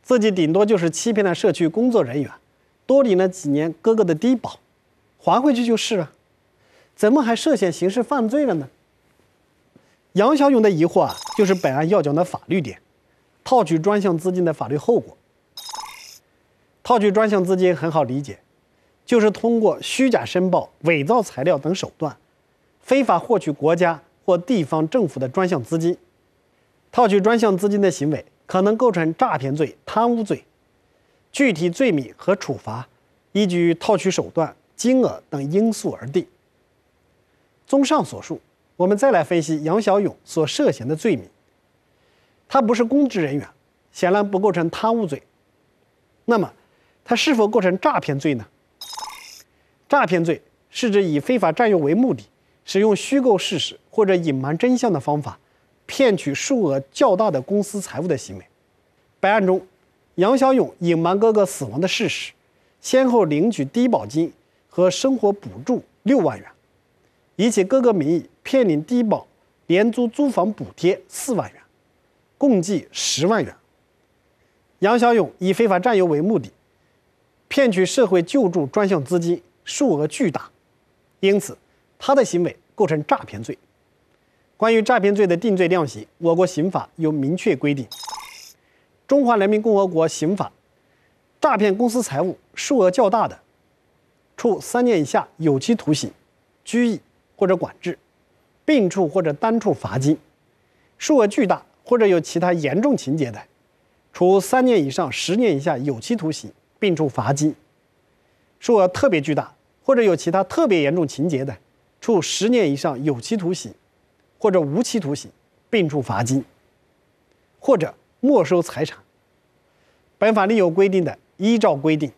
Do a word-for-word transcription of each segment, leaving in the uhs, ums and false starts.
自己顶多就是欺骗了社区工作人员，多领了几年哥哥的低保，还回去就是了，怎么还涉嫌刑事犯罪了呢？杨小勇的疑惑啊，就是本案要讲的法律点，套取专项资金的法律后果。套取专项资金很好理解，就是通过虚假申报、伪造材料等手段，非法获取国家或地方政府的专项资金。套取专项资金的行为可能构成诈骗罪、贪污罪，具体罪名和处罚依据套取手段、金额等因素而定。综上所述，我们再来分析杨小勇所涉嫌的罪名。他不是公职人员，显然不构成贪污罪。那么，他是否构成诈骗罪呢？诈骗罪是指以非法占有为目的，使用虚构事实或者隐瞒真相的方法，骗取数额较大的公私财物的行为。本案中，杨小勇隐瞒哥哥死亡的事实，先后领取低保金和生活补助六万元，以其哥哥名义骗领低保、廉租租房补贴四万元，共计十万元。杨小勇以非法占有为目的，骗取社会救助专项资金，数额巨大，因此他的行为构成诈骗罪。关于诈骗罪的定罪量刑，我国刑法有明确规定。中华人民共和国刑法，诈骗公私财物数额较大的，处三年以下有期徒刑、拘役或者管制，并处或者单处罚金；数额巨大或者有其他严重情节的，处三年以上十年以下有期徒刑，并处罚金；数额特别巨大或者有其他特别严重情节的，处十年以上有期徒刑或者无期徒刑，并处罚金，或者没收财产。本法另有规定的，依照规定。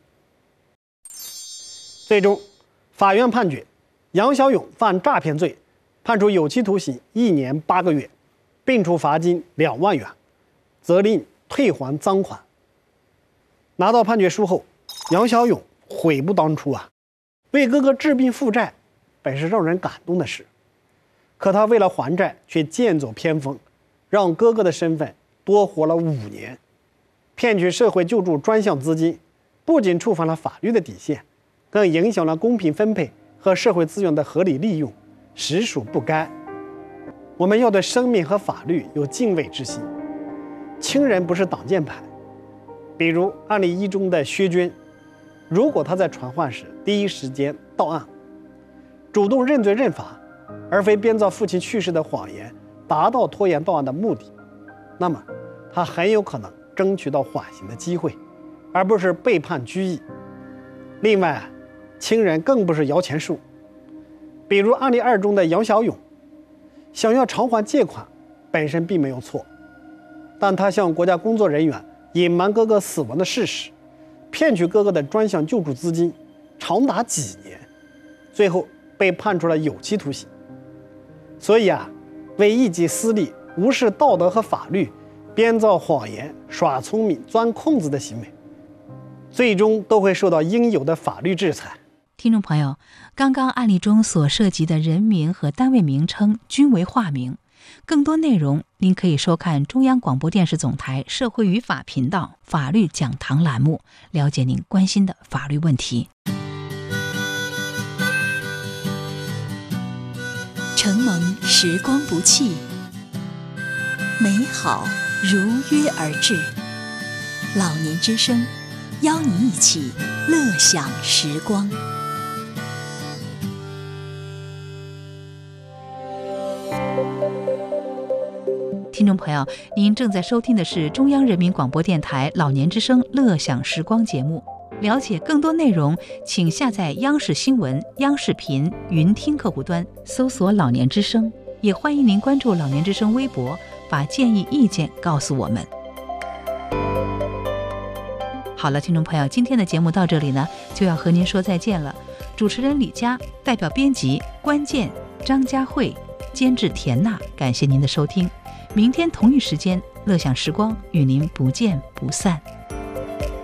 最终，法院判决杨小勇犯诈骗罪，判处有期徒刑一年八个月，并处罚金两万元，责令退还赃款。拿到判决书后，杨小勇悔不当初啊！为哥哥治病负债，本是让人感动的事。可他为了还债，却剑走偏锋，让哥哥的身份多活了五年，骗取社会救助专项资金，不仅触犯了法律的底线，更影响了公平分配和社会资源的合理利用，实属不该。我们要对生命和法律有敬畏之心。亲人不是挡箭牌，比如案例一中的薛娟，如果他在传唤时第一时间到案，主动认罪认罚，而非编造父亲去世的谎言，达到拖延到案的目的，那么他很有可能争取到缓刑的机会，而不是被判拘役。另外，亲人更不是摇钱树。比如案例二中的杨小勇，想要偿还借款本身并没有错，但他向国家工作人员隐瞒哥哥死亡的事实，骗取哥哥的专项救助资金，长达几年，最后被判处了有期徒刑。所以啊，为一己私利、无视道德和法律，编造谎言、耍聪明、钻空子的行为，最终都会受到应有的法律制裁。 听众朋友，刚刚案例中所涉及的人名和单位名称均为化名。更多内容您可以收看中央广播电视总台社会与法频道法律讲堂栏目，了解您关心的法律问题。 承蒙时光不弃，美好如约而至。老年之声，邀您一起乐享时光。 听众朋友，您正在收听的是中央人民广播电台老年之声乐享时光节目。了解更多内容，请下载央视新闻、央视频云听客户端，搜索老年之声。也欢迎您关注老年之声微博，把建议意见告诉我们。好了，听众朋友，今天的节目到这里呢，就要和您说再见了。主持人李佳，代表编辑关键、张佳慧，监制田娜，感谢您的收听。明天同一时间，乐享时光与您不见不散。